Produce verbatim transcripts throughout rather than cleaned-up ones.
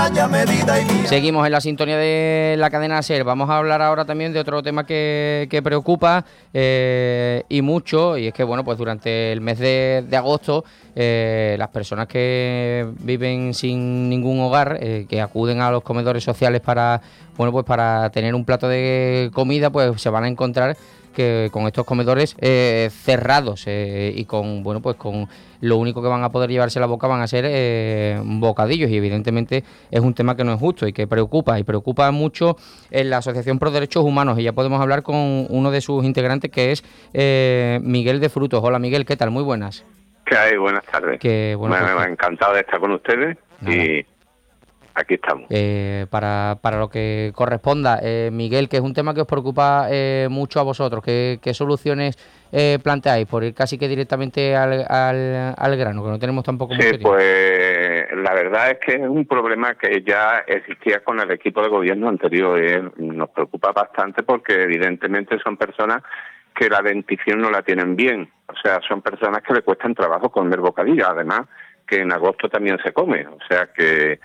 vaya medida y mía. Seguimos en la sintonía de la cadena SER. Vamos a hablar ahora también de otro tema que, que preocupa eh, y mucho, y es que bueno, pues durante el mes de, de agosto eh, las personas que viven sin ningún hogar, eh, que acuden a los comedores sociales para bueno, pues para tener un plato de comida, pues se van a encontrar que con estos comedores eh, cerrados eh, y con bueno pues con lo único que van a poder llevarse a la boca van a ser eh, bocadillos, y evidentemente es un tema que no es justo y que preocupa y preocupa mucho en la Asociación Pro Derechos Humanos, y ya podemos hablar con uno de sus integrantes, que es eh, Miguel de Frutos. Hola Miguel, ¿qué tal? Muy buenas. ¿Qué hay? Buenas tardes. Que, bueno, me, pues, me ha encantado de estar con ustedes. Nada. Y aquí estamos. Eh, para, para lo que corresponda, eh, Miguel, que es un tema que os preocupa eh, mucho a vosotros, ¿qué, qué soluciones eh, planteáis? Por ir casi que directamente al, al, al grano, que no tenemos tampoco mucho tiempo. Sí, pues la verdad es que es un problema que ya existía con el equipo de gobierno anterior. Eh, nos preocupa bastante porque evidentemente son personas que la dentición no la tienen bien. O sea, son personas que le cuestan trabajo comer bocadillo. Además, que en agosto también se come. O sea que...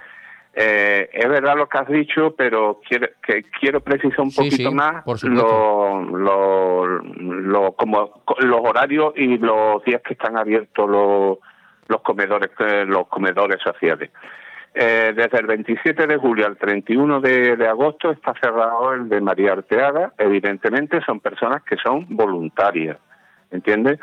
Eh, es verdad lo que has dicho, pero quiero, que quiero precisar un sí, poquito sí, más lo, lo, lo, como los horarios y los días que están abiertos los, los comedores los comedores sociales. Eh, desde el veintisiete de julio al treinta y uno de, de agosto está cerrado el de María Arteaga. Evidentemente son personas que son voluntarias, ¿entiendes?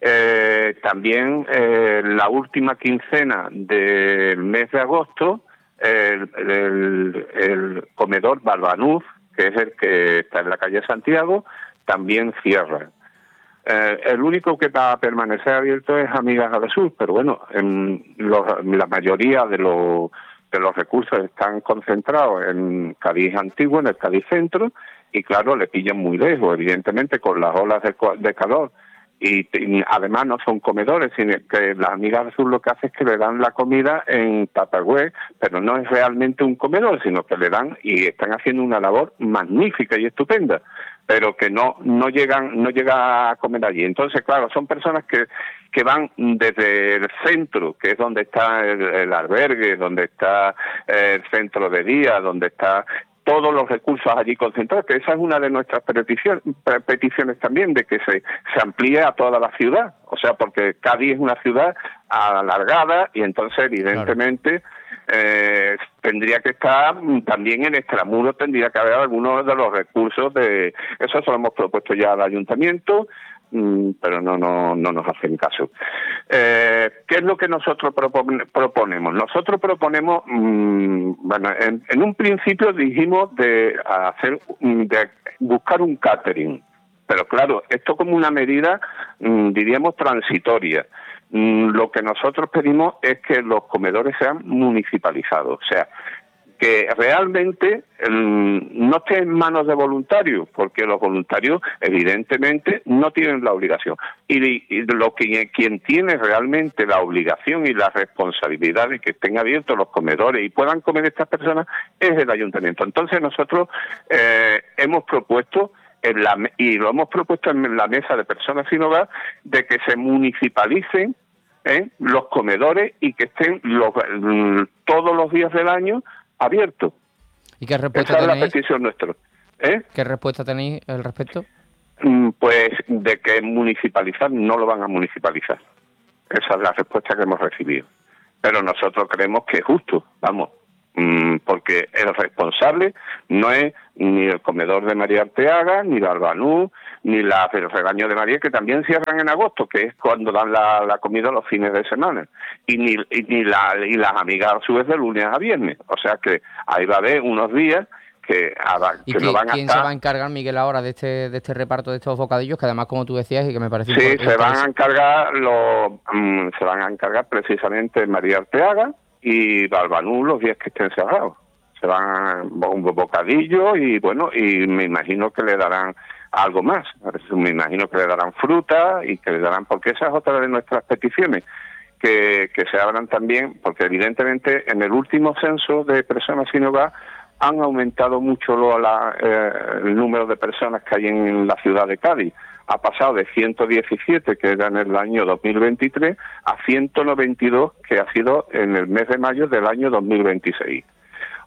Eh, también eh, la última quincena del mes de agosto El, el, el comedor Balbanuz, que es el que está en la calle Santiago, también cierra. Eh, el único que va a permanecer abierto es Amigas al Sur, pero bueno, en los, la mayoría de los, de los recursos están concentrados en Cádiz Antiguo, en el Cádiz Centro, y claro, le pillan muy lejos, evidentemente, con las olas de, de calor. Y, y además no son comedores, sino que las Amigas del Sur lo que hace es que le dan la comida en Tupperware, pero no es realmente un comedor, sino que le dan y están haciendo una labor magnífica y estupenda, pero que no no llegan no llega a comer allí. Entonces, claro, son personas que que van desde el centro, que es donde está el, el albergue, donde está el centro de día, donde está todos los recursos allí concentrados, que esa es una de nuestras peticiones, peticiones también, de que se, se amplíe a toda la ciudad, o sea, porque Cádiz es una ciudad alargada y entonces evidentemente claro. eh, tendría que estar también en extramuros, tendría que haber algunos de los recursos de eso. Se lo hemos propuesto ya al ayuntamiento, pero no, no, no nos hacen caso. Eh, ¿Qué es lo que nosotros propon- proponemos? Nosotros proponemos, mmm, bueno, en, en un principio dijimos de hacer, de buscar un catering, pero claro, esto como una medida, mmm, diríamos, transitoria. Mm, lo que nosotros pedimos es que los comedores sean municipalizados, o sea, que realmente eh, no esté en manos de voluntarios, porque los voluntarios evidentemente no tienen la obligación. Y, y lo que quien tiene realmente la obligación y la responsabilidad de que estén abiertos los comedores y puedan comer estas personas es el ayuntamiento. Entonces nosotros eh, hemos propuesto en la, y lo hemos propuesto en la mesa de personas sin hogar, de que se municipalicen ¿eh? los comedores y que estén los, todos los días del año abierto. ¿Y qué respuesta Esa tenéis? es la petición nuestra. ¿Eh? ¿Qué respuesta tenéis al respecto? Pues de que municipalizar no lo van a municipalizar. Esa es la respuesta que hemos recibido. Pero nosotros creemos que es justo, vamos, porque el responsable no es ni el comedor de María Arteaga, ni la Albanú, ni la, el rebaño de María, que también cierran en agosto, que es cuando dan la, la comida los fines de semana, y ni, y ni la, y las Amigas a su vez de lunes a viernes. O sea que ahí va a haber unos días que, ¿Y que que, no van a quién estar... se va a encargar, Miguel, ahora de este de este reparto de estos bocadillos, que además, como tú decías, y que me parece Sí, importante? se van a encargar los, um, se van a encargar precisamente María Arteaga y Balbanú los días que estén cerrados. Se van a un bocadillo y bueno, y me imagino que le darán algo más. Me imagino que le darán fruta y que le darán, porque esa es otra de nuestras peticiones, que, que se abran también, porque evidentemente en el último censo de personas sin hogar han aumentado mucho lo, la, eh, el número de personas que hay en la ciudad de Cádiz. Ha pasado de ciento diecisiete, que era en el año dos mil veintitrés, a ciento noventa y dos, que ha sido en el mes de mayo del año dos mil veintiséis.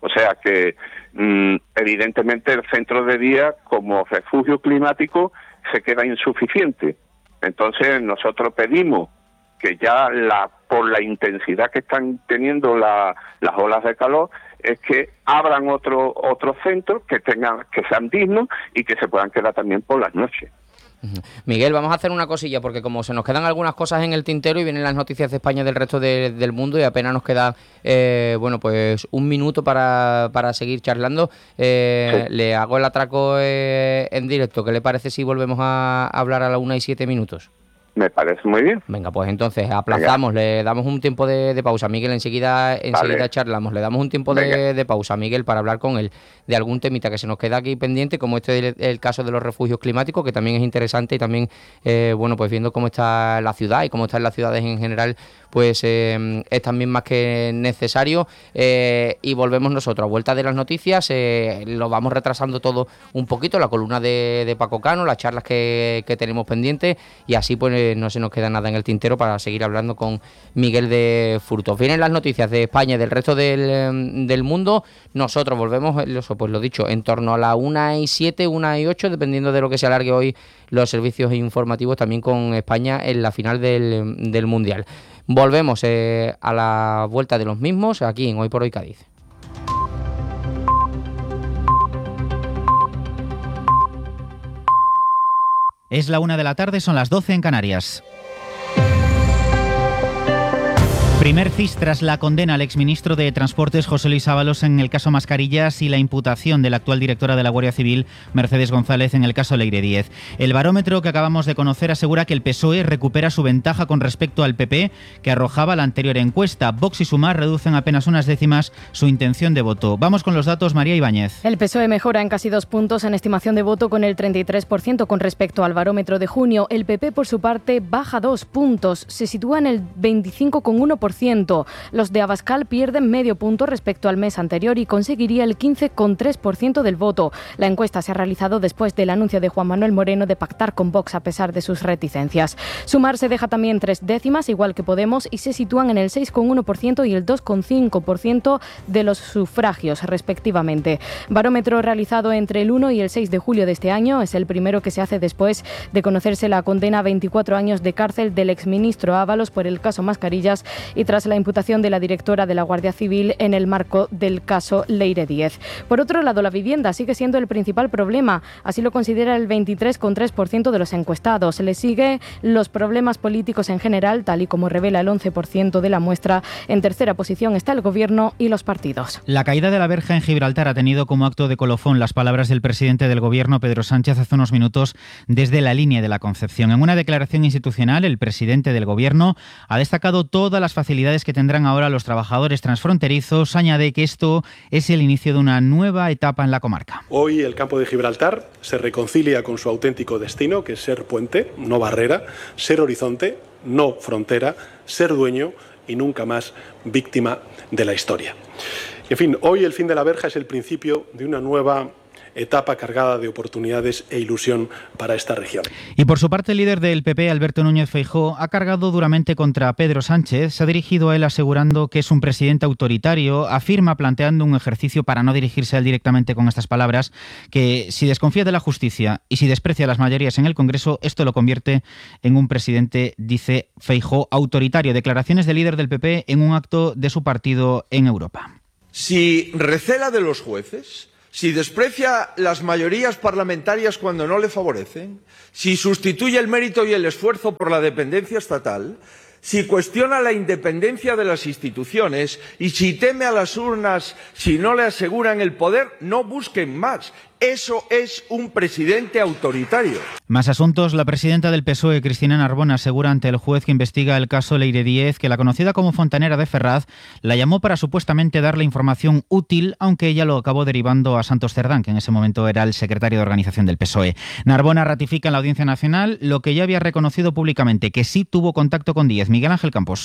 O sea que mmm, evidentemente el centro de día como refugio climático se queda insuficiente. Entonces nosotros pedimos que ya la por la intensidad que están teniendo la, las olas de calor, es que abran otro otros centros que tengan que sean dignos y que se puedan quedar también por las noches. Miguel, vamos a hacer una cosilla, porque como se nos quedan algunas cosas en el tintero y vienen las noticias de España y del resto de, del mundo, y apenas nos queda eh, bueno pues un minuto para, para seguir charlando, eh, sí. Le hago el atraco eh, en directo. ¿Qué le parece si volvemos a hablar a la una y siete minutos? Me parece muy bien. Venga, pues entonces aplazamos, Venga. le damos un tiempo de, de pausa. Miguel, enseguida enseguida vale. charlamos. Le damos un tiempo de, de pausa a Miguel para hablar con él de algún temita que se nos queda aquí pendiente, como este el, el caso de los refugios climáticos, que también es interesante, y también, eh, bueno, pues viendo cómo está la ciudad y cómo están las ciudades en general, pues eh, es también más que necesario. Eh, y volvemos nosotros a vuelta de las noticias, eh, lo vamos retrasando todo un poquito, la columna de, de Paco Cano, las charlas que, que tenemos pendientes, y así pues no se nos queda nada en el tintero para seguir hablando con Miguel de Furtos. Vienen las noticias de España y del resto del, del mundo. Nosotros volvemos, eso, pues lo dicho, en torno a la una y siete, una y ocho, dependiendo de lo que se alargue hoy los servicios informativos, también con España en la final del, del Mundial. Volvemos eh, a la vuelta de los mismos aquí en Hoy por Hoy Cádiz. Es la una de la tarde, son las doce en Canarias. Primer C I S tras la condena al exministro de Transportes José Luis Ábalos en el caso Mascarillas y la imputación de la actual directora de la Guardia Civil Mercedes González en el caso Leire Díez. El barómetro que acabamos de conocer asegura que el P S O E recupera su ventaja con respecto al P P, que arrojaba la anterior encuesta. Vox y Sumar reducen apenas unas décimas su intención de voto. Vamos con los datos, María Ibáñez. El P S O E mejora en casi dos puntos en estimación de voto con el treinta y tres por ciento con respecto al barómetro de junio. El P P, por su parte, baja dos puntos. Se sitúa en el veinticinco coma uno por ciento. Los de Abascal pierden medio punto respecto al mes anterior y conseguiría el quince coma tres por ciento del voto. La encuesta se ha realizado después del anuncio de Juan Manuel Moreno de pactar con Vox a pesar de sus reticencias. Sumar se deja también tres décimas, igual que Podemos, y se sitúan en el seis coma uno por ciento y el dos coma cinco por ciento de los sufragios, respectivamente. Barómetro realizado entre el uno y el seis de julio de este año. Es el primero que se hace después de conocerse la condena a veinticuatro años de cárcel del exministro Ábalos por el caso Mascarillas y tras la imputación de la directora de la Guardia Civil en el marco del caso Leire Díez. Por otro lado, la vivienda sigue siendo el principal problema, así lo considera el veintitrés coma tres por ciento de los encuestados. Le sigue los problemas políticos en general, tal y como revela el once por ciento de la muestra. En tercera posición está el gobierno y los partidos. La caída de la verja en Gibraltar ha tenido como acto de colofón las palabras del presidente del gobierno, Pedro Sánchez, hace unos minutos desde la línea de la Concepción. En una declaración institucional, el presidente del gobierno ha destacado todas las facilidades que tendrán ahora los trabajadores transfronterizos. Añade que esto es el inicio de una nueva etapa en la comarca. Hoy el campo de Gibraltar se reconcilia con su auténtico destino, que es ser puente, no barrera, ser horizonte, no frontera, ser dueño y nunca más víctima de la historia. En fin, hoy el fin de la verja es el principio de una nueva etapa cargada de oportunidades e ilusión para esta región. Y por su parte, el líder del P P, Alberto Núñez Feijóo, ha cargado duramente contra Pedro Sánchez. Se ha dirigido a él asegurando que es un presidente autoritario. Afirma, planteando un ejercicio para no dirigirse a él directamente con estas palabras, que si desconfía de la justicia y si desprecia las mayorías en el Congreso, esto lo convierte en un presidente, dice Feijóo, autoritario. Declaraciones del líder del P P en un acto de su partido en Europa. Si recela de los jueces, si desprecia las mayorías parlamentarias cuando no le favorecen, si sustituye el mérito y el esfuerzo por la dependencia estatal, si cuestiona la independencia de las instituciones y si teme a las urnas si no le aseguran el poder, no busquen más. Eso es un presidente autoritario. Más asuntos. La presidenta del P S O E, Cristina Narbona, asegura ante el juez que investiga el caso Leire Díez que la conocida como Fontanera de Ferraz la llamó para supuestamente darle información útil, aunque ella lo acabó derivando a Santos Cerdán, que en ese momento era el secretario de organización del P S O E. Narbona ratifica en la Audiencia Nacional lo que ya había reconocido públicamente, que sí tuvo contacto con Díez. Miguel Ángel Campos.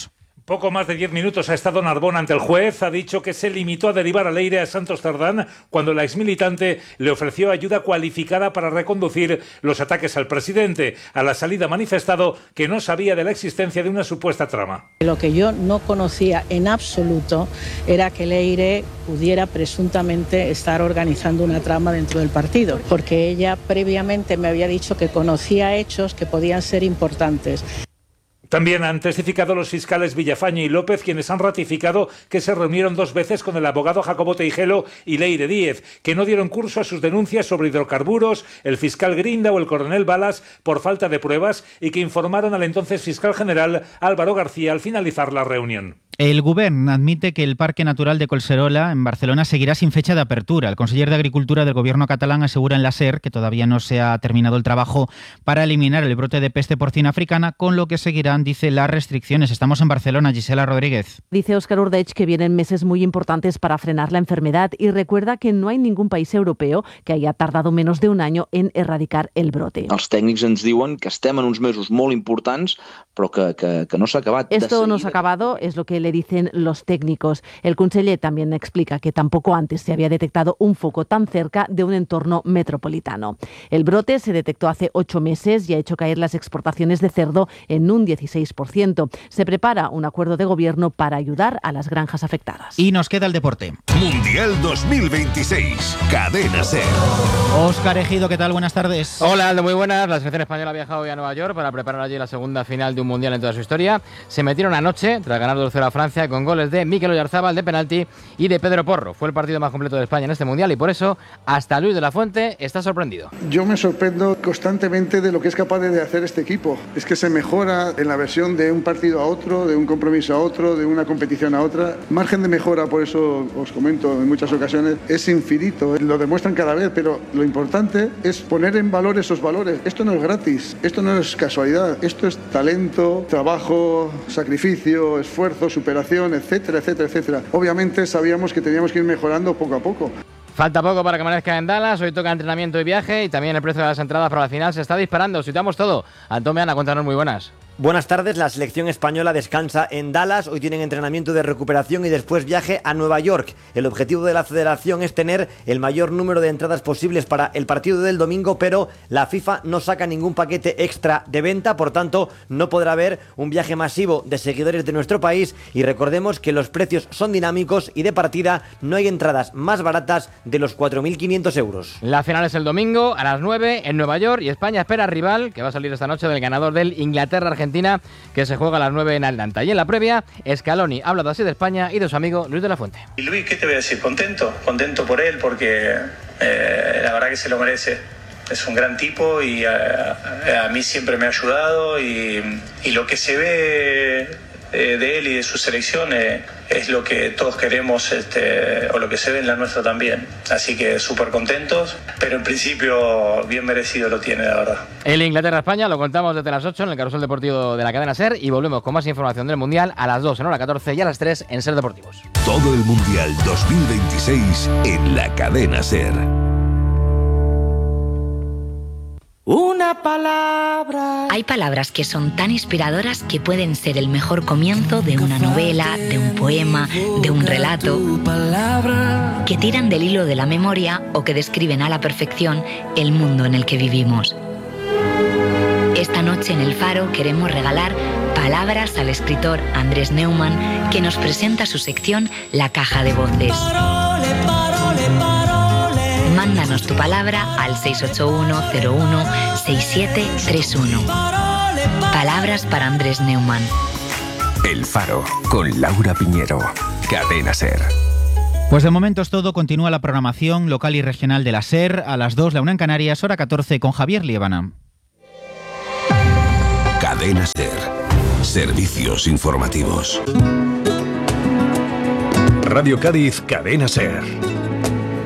Poco más de diez minutos ha estado Narbón ante el juez. Ha dicho que se limitó a derivar a Leire a Santos Cerdán cuando la exmilitante le ofreció ayuda cualificada para reconducir los ataques al presidente. A la salida ha manifestado que no sabía de la existencia de una supuesta trama. Lo que yo no conocía en absoluto era que Leire pudiera presuntamente estar organizando una trama dentro del partido, porque ella previamente me había dicho que conocía hechos que podían ser importantes. También han testificado los fiscales Villafañe y López, quienes han ratificado que se reunieron dos veces con el abogado Jacobo Teijelo y Leire Díez, que no dieron curso a sus denuncias sobre hidrocarburos, el fiscal Grinda o el coronel Balas por falta de pruebas, y que informaron al entonces fiscal general Álvaro García al finalizar la reunión. El Govern admite que el Parque Natural de Collserola, en Barcelona, seguirá sin fecha de apertura. El conseller de Agricultura del Gobierno catalán asegura en la SER que todavía no se ha terminado el trabajo para eliminar el brote de peste porcina africana, con lo que seguirán, dice, las restricciones. Estamos en Barcelona, Gisela Rodríguez. Dice Óscar Ordech que vienen meses muy importantes para frenar la enfermedad y recuerda que no hay ningún país europeo que haya tardado menos de un año en erradicar el brote. Els tècnics ens diuen que estem en uns mesos molt importants, però que, que, que no s'ha acabat. Esto no se ha acabado, es lo que le dicen los técnicos. El conseller también explica que tampoco antes se había detectado un foco tan cerca de un entorno metropolitano. El brote se detectó hace ocho meses y ha hecho caer las exportaciones de cerdo en un dieciséis por ciento. Se prepara un acuerdo de gobierno para ayudar a las granjas afectadas. Y nos queda el deporte. Mundial dos mil veintiséis, Cadena SER. Óscar Ejido, ¿qué tal? Buenas tardes. Hola, Aldo, muy buenas. La selección española ha viajado hoy a Nueva York para preparar allí la segunda final de un Mundial en toda su historia. Se metieron anoche, tras ganar dos cero a Francia, con goles de Mikel Oyarzabal de penalti y de Pedro Porro. Fue el partido más completo de España en este Mundial y por eso hasta Luis de la Fuente está sorprendido. Yo me sorprendo constantemente de lo que es capaz de hacer este equipo. Es que se mejora en la versión de un partido a otro, de un compromiso a otro, de una competición a otra. Margen de mejora, por eso os comento en muchas ocasiones, es infinito. Lo demuestran cada vez, pero lo importante es poner en valor esos valores. Esto no es gratis, esto no es casualidad, esto es talento, trabajo, sacrificio, esfuerzo, superación, etcétera, etcétera, etcétera. Obviamente sabíamos que teníamos que ir mejorando poco a poco. Falta poco para que amanezca en Dallas, hoy toca entrenamiento y viaje y también el precio de las entradas para la final se está disparando. Situamos todo. Antón Meana, cuéntanos, muy buenas. Buenas tardes, la selección española descansa en Dallas, hoy tienen entrenamiento de recuperación y después viaje a Nueva York. El objetivo de la federación es tener el mayor número de entradas posibles para el partido del domingo, pero la FIFA no saca ningún paquete extra de venta, por tanto no podrá haber un viaje masivo de seguidores de nuestro país y recordemos que los precios son dinámicos y de partida no hay entradas más baratas de los cuatro mil quinientos euros. La final es el domingo a las nueve en Nueva York y España espera rival que va a salir esta noche del ganador del Inglaterra-Argentina, que se juega a las nueve en Atlanta. Y en la previa, Scaloni ha hablado así de España y de su amigo Luis de la Fuente. Y Luis, ¿qué te voy a decir? Contento, contento por él porque eh, la verdad que se lo merece. Es un gran tipo y a, a mí siempre me ha ayudado y, y lo que se ve eh, de él y de su selección eh, es lo que todos queremos, este, o lo que se ve en la nuestra también. Así que súper contentos, pero en principio bien merecido lo tiene, la verdad. El Inglaterra-España lo contamos desde las ocho en el Carrusel Deportivo de la cadena SER y volvemos con más información del Mundial a las dos en hora catorce y a las tres en SER Deportivos. Todo el Mundial dos mil veintiséis en la cadena SER. Una palabra. Hay palabras que son tan inspiradoras que pueden ser el mejor comienzo de una novela, de un poema, de un relato, que tiran del hilo de la memoria o que describen a la perfección el mundo en el que vivimos. Esta noche en El Faro queremos regalar palabras al escritor Andrés Neumann, que nos presenta su sección La Caja de Voces. Mándanos tu palabra al seis ocho uno cero uno seis siete tres uno. Palabras para Andrés Neumann. El Faro, con Laura Piñero. Cadena SER. Pues de momento es todo. Continúa la programación local y regional de la SER. A las dos, la una en Canarias, hora catorce, con Javier Liébana. Cadena SER. Servicios informativos. Radio Cádiz, Cadena SER.